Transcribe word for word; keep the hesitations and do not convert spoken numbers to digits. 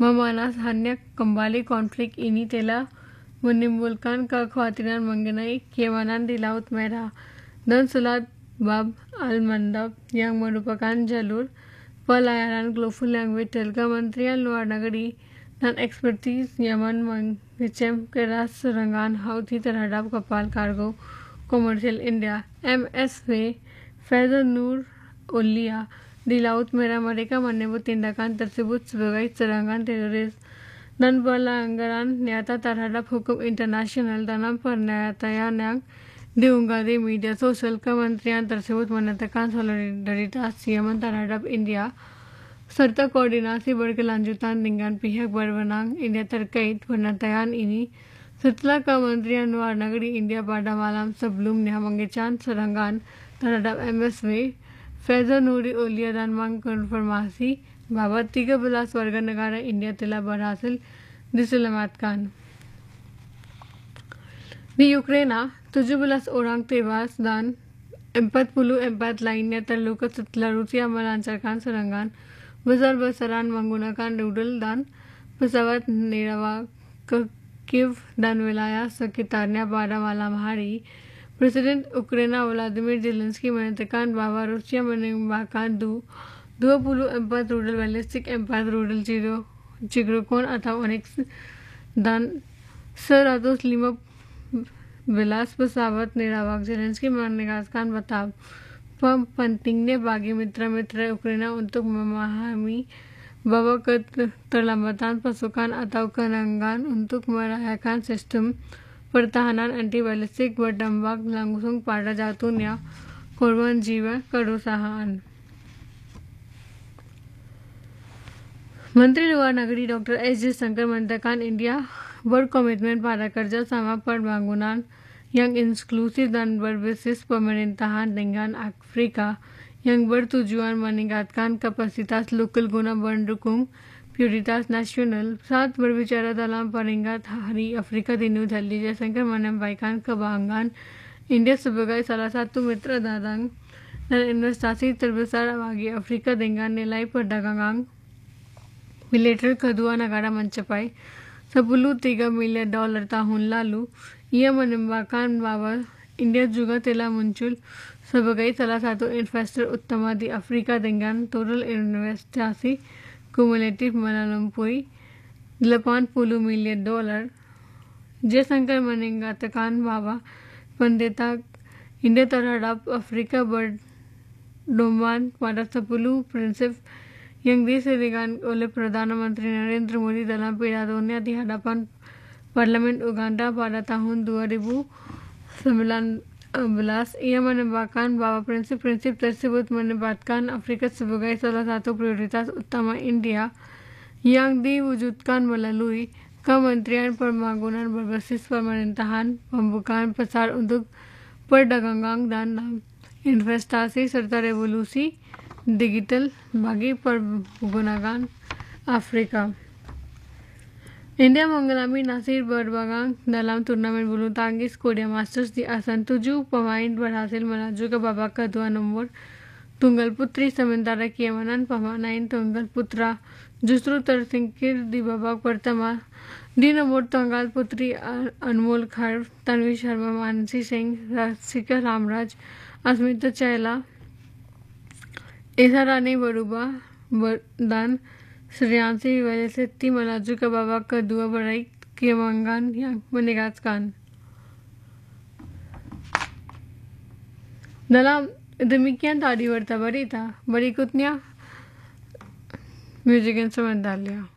memanas hanya kembali konflik ini telah menimbulkan kekhawatiran mengenai keamanan di Laut Merah dan Selat Bab al-Mandab yang merupakan jalur pelayaran global yang vital. Kementerian Luar Negeri dan ekspertis Yaman mengecam keras serangan Houthi terhadap kapal kargo komersial India M S V Faiza Nur Aulia di Laut Merah. Mereka menyebut tindakan tersebut sebagai serangan teroris dan pelanggaran nyata terhadap hukum internasional. Dalam pernyataan yang diunggah di media sosial, kementerian tersebut menyatakan solidaritas Yaman terhadap India serta koordinasi berkelanjutan dengan pihak berwenang India terkait pernyataan ini setelah Kementerian Luar Negeri India pada malam sebelumnya mengecam serangan terhadap M S V Faiza Nur Aulia dan mengkonfirmasi bahwa tiga belas warga negara India telah berhasil diselamatkan. Di Ukraina, tujuh belas orang tewas dan empat puluh empat lainnya terluka setelah Rusia melancarkan serangan besar-besaran menggunakan rudal dan pesawat nirawak ke Kiev dan wilayah sekitarnya pada malam hari. Presiden Ukraina Volodymyr Zelensky menyatakan bahwa Rusia menembakkan dua puluh empat rudal balistik, empat rudal Zircon atau Onyx dan seratus lima belas pesawat nirawak. Zelensky menegaskan betapa pentingnya bagi mitra-mitra Ukraina untuk memahami bahwa keterlambatan pasukan atau kenangan untuk merayakan sistem pertahanan anti-balistik berdampak langsung pada jatuhnya korban jiwa kerusahaan. Menteri Luar Negeri Doktor S Jaishankar menyatakan India berkomitmen pada kerjasama pembangunan yang inklusif dan berbasis pemerintahan dengan Afrika yang bertujuan meningkatkan kapasitas lokal guna mendukung prioritas nasional. Saat berbicara dalam peringkat Hari Afrika di New Delhi, Jaishankar menyampaikan kebanggaan India sebagai salah satu mitra dagang dan investasi terbesar bagi Afrika dengan nilai perdagangan bilateral kedua negara mencapai sepuluh koma tiga miliar dolar tahun lalu. Ia menambahkan bahwa India juga telah muncul sebagai salah satu investor utama di Afrika dengan total investasi kumulatif melampaui delapan puluh miliar dolar. Jaishankar mengatakan bahwa pendeta India terhadap Afrika berdomban pada sepuluh prinsip yang disediakan oleh Perdana Menteri Narendra Modi dalam pidatonya di hadapan Parlemen Uganda pada tahun dua ribu sembilan belas. Ia menambahkan bahwa prinsip-prinsip tersebut menempatkan Afrika sebagai salah satu prioritas utama India yang diwujudkan melalui Kementerian Pembangunan berbasis pemerintahan, pembukaan pasar untuk perdagangan dan investasi, serta revolusi digital bagi pergunaan Afrika. India mengalami nasib berbagang dalam turnamen bulu tangkis Korea Masters di ASEAN. Tujuh pemain berhasil melaju ke babak kedua nomor tunggal putri, sementara keamanan pemain tunggal putra justru tersingkir di babak pertama. Di nomor tunggal putri, Anmol Kher, Tanvi Sharma, Mansi Singh, Rasika Ramraj, Asmita Chaila, Isarani Baruba dan Sriyansi Velasetti melaju ke babak kedua meraih kemenangan yang menegaskan. Dalam demikian tadi warta berita, berikutnya music instrumental ya.